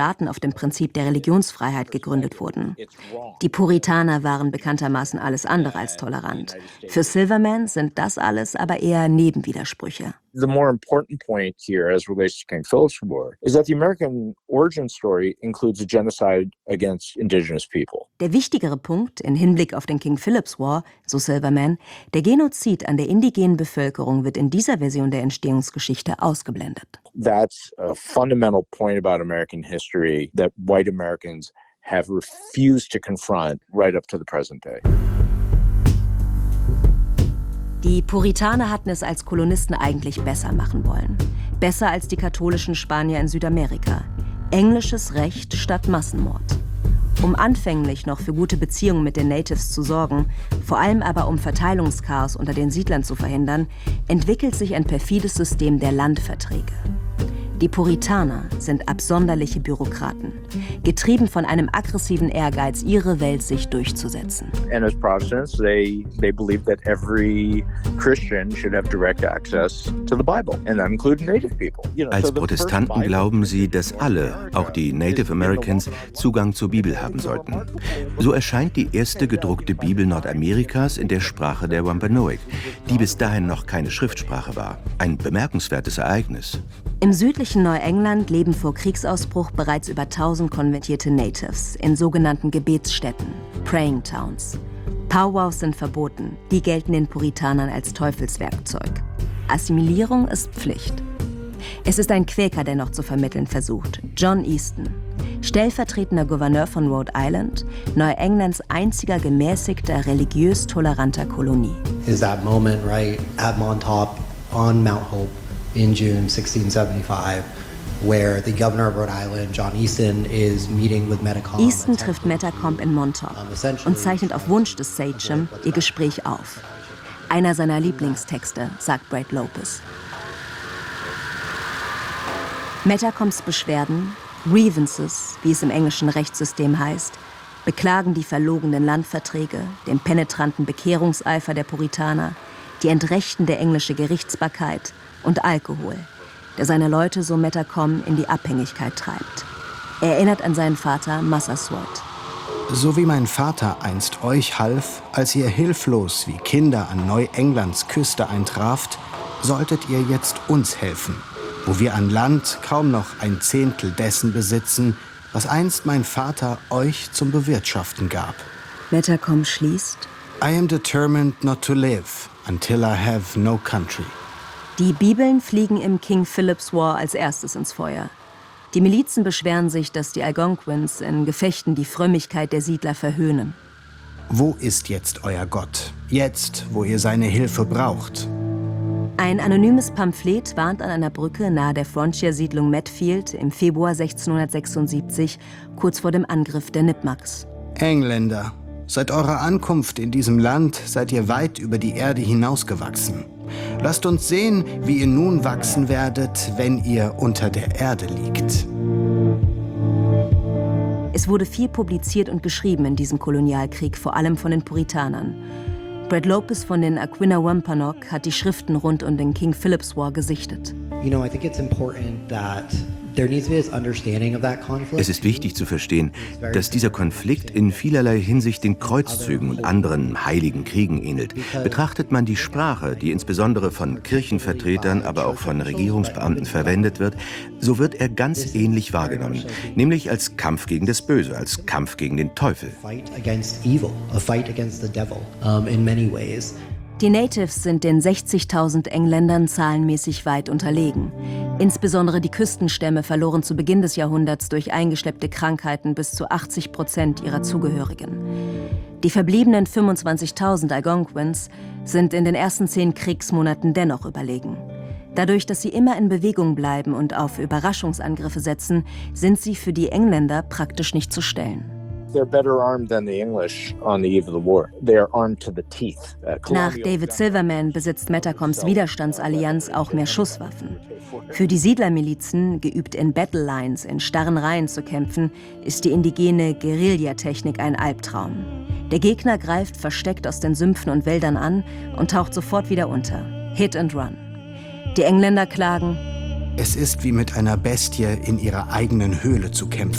Staaten auf dem Prinzip der Religionsfreiheit gegründet wurden. Die Puritaner waren bekanntermaßen alles andere als tolerant. Für Silverman sind das alles aber eher Nebenwidersprüche. The more important point here as relates to King Philip's War is that the American origin story includes a genocide against indigenous people. Der wichtigere Punkt in Hinblick auf den King Philip's War, so Silverman, der Genozid an der indigenen Bevölkerung wird in dieser Version der Entstehungsgeschichte ausgeblendet. That's a fundamental point about American history that white Americans have refused to confront right up to the present day. Die Puritaner hatten es als Kolonisten eigentlich besser machen wollen. Besser als die katholischen Spanier in Südamerika. Englisches Recht statt Massenmord. Um anfänglich noch für gute Beziehungen mit den Natives zu sorgen, vor allem aber um Verteilungschaos unter den Siedlern zu verhindern, entwickelt sich ein perfides System der Landverträge. Die Puritaner sind absonderliche Bürokraten, getrieben von einem aggressiven Ehrgeiz, ihre Welt sich durchzusetzen. And as Protestants, they believe that every Christian should have direct access to the Bible, and that includes Native people. Als Protestanten glauben sie, dass alle, auch die Native Americans, Zugang zur Bibel haben sollten. So erscheint die erste gedruckte Bibel Nordamerikas in der Sprache der Wampanoag, die bis dahin noch keine Schriftsprache war. Ein bemerkenswertes Ereignis. Im südlichen Neuengland leben vor Kriegsausbruch bereits über 1000 konvertierte Natives in sogenannten Gebetsstätten, Praying Towns. Powwows sind verboten, die gelten den Puritanern als Teufelswerkzeug. Assimilierung ist Pflicht. Es ist ein Quäker, der noch zu vermitteln versucht, John Easton, stellvertretender Gouverneur von Rhode Island, Neuenglands einziger gemäßigter, religiös toleranter Kolonie. Is that moment right at Montauk on Mount Hope in June 1675, where the governor of Rhode Island, John Easton, is meeting with Metacom. Easton trifft Metacom in Montauk und zeichnet auf Wunsch des Sachem ihr Gespräch auf. Einer seiner Lieblingstexte, sagt Brad Lopez. Metacoms Beschwerden, Grievances, wie es im englischen Rechtssystem heißt, beklagen die verlogenen Landverträge, den penetranten Bekehrungseifer der Puritaner, die entrechtende englische Gerichtsbarkeit und Alkohol, der seine Leute, so Metacom, in die Abhängigkeit treibt. Er erinnert an seinen Vater Massasoit. So wie mein Vater einst euch half, als ihr hilflos wie Kinder an Neuenglands Küste eintraft, solltet ihr jetzt uns helfen, wo wir an Land kaum noch 1/10 dessen besitzen, was einst mein Vater euch zum Bewirtschaften gab. Metacom schließt: I am determined not to live until I have no country. Die Bibeln fliegen im King Philip's War als erstes ins Feuer. Die Milizen beschweren sich, dass die Algonquins in Gefechten die Frömmigkeit der Siedler verhöhnen. Wo ist jetzt euer Gott? Jetzt, wo ihr seine Hilfe braucht. Ein anonymes Pamphlet warnt an einer Brücke nahe der Frontier-Siedlung Medfield im Februar 1676, kurz vor dem Angriff der Nipmucks. Engländer, seit eurer Ankunft in diesem Land seid ihr weit über die Erde hinausgewachsen. Lasst uns sehen, wie ihr nun wachsen werdet, wenn ihr unter der Erde liegt. Es wurde viel publiziert und geschrieben in diesem Kolonialkrieg, vor allem von den Puritanern. Brad Lopez von den Aquinnah-Wampanoag hat die Schriften rund um den King Philip's War gesichtet. I think it's important that there needs to be this understanding of that conflict. Es ist wichtig zu verstehen, dass dieser Konflikt in vielerlei Hinsicht den Kreuzzügen und anderen heiligen Kriegen ähnelt. Betrachtet man die Sprache, die insbesondere von Kirchenvertretern, aber auch von Regierungsbeamten verwendet wird, so wird er ganz ähnlich wahrgenommen, nämlich als Kampf gegen das Böse, als Kampf gegen den Teufel. Fight against evil, a fight against the devil, in many ways. Die Natives sind den 60.000 Engländern zahlenmäßig weit unterlegen. Insbesondere die Küstenstämme verloren zu Beginn des Jahrhunderts durch eingeschleppte Krankheiten bis zu 80% ihrer Zugehörigen. Die verbliebenen 25.000 Algonquins sind in den ersten 10 Kriegsmonaten dennoch überlegen. Dadurch, dass sie immer in Bewegung bleiben und auf Überraschungsangriffe setzen, sind sie für die Engländer praktisch nicht zu stellen. They're better armed than the English on the eve of the war. They are armed to the teeth. Nach David Silverman besitzt Metacoms Widerstandsallianz auch mehr Schusswaffen. Für die Siedlermilizen, geübt in Battle Lines in starren Reihen zu kämpfen, ist die indigene Guerillatechnik ein Albtraum. Der Gegner greift versteckt aus den Sümpfen und Wäldern an und taucht sofort wieder unter. Hit and run. Die Engländer klagen: Es ist wie mit einer Bestie in ihrer eigenen Höhle zu kämpfen.